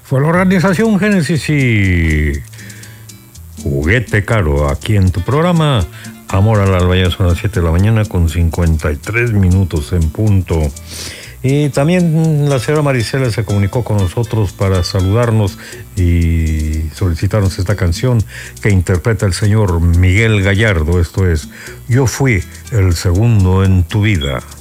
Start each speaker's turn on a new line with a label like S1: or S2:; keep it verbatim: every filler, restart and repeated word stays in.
S1: Fue la organización Génesis y Juguete Caro, aquí en tu programa Amor al Alba. Ya son las siete de la mañana con cincuenta y tres minutos en punto. Y también la señora Marisela se comunicó con nosotros para saludarnos y solicitarnos esta canción que interpreta el señor Miguel Gallardo. Esto es Yo fui el segundo en tu vida.